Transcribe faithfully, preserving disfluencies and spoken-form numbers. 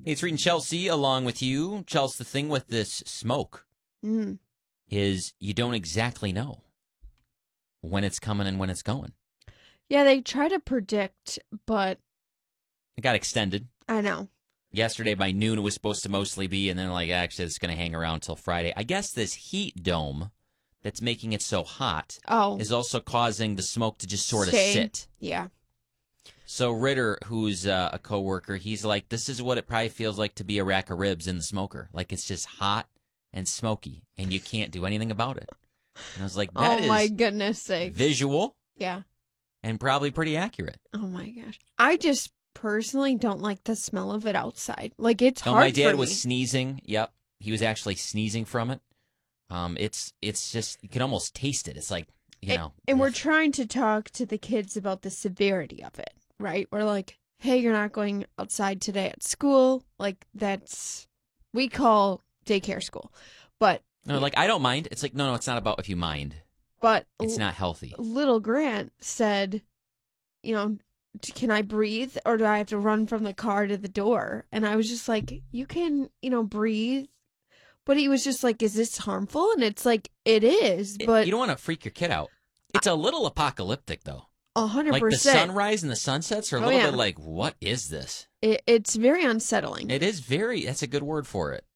Hey, it's reading Chelsea along with you. Chelsea, the thing with this smoke Mm. is you don't exactly know when it's coming and when it's going. Yeah, they try to predict, but It got extended. I know. Yesterday by noon it was supposed to mostly be, and then like actually it's going to hang around till Friday. I guess this heat dome that's making it so hot Oh, is also causing the smoke to just sort of stay. sit. Yeah. So Ritter, who's uh, a coworker, he's like, this is what it probably feels like to be a rack of ribs in the smoker. Like it's just hot and smoky, and you can't do anything about it. And I was like, that oh is my goodness sake. visual Yeah. and probably pretty accurate. Oh my gosh. I just personally don't like the smell of it outside. Like it's No, hard my dad for was me. sneezing. Yep, he was actually sneezing from it. Um, it's it's just you can almost taste it. It's like you and, know. and we're trying to talk to the kids about the severity of it, right? We're like, hey, you're not going outside today at school. Like that's we call daycare school, but No, like I don't mind. It's like no, no, it's not about if you mind. but It's not healthy. Little Grant said, you know, can I breathe or do I have to run from the car to the door? And I was just like, you can, you know, breathe. But he was just like, is this harmful? And it's like, it is, It- but you don't want to freak your kid out. It's a little apocalyptic though. a hundred Like the percent. sunrise and the sunsets are a Oh, little yeah. bit like, what is this? It, it's very unsettling. It is very. That's a good word for it.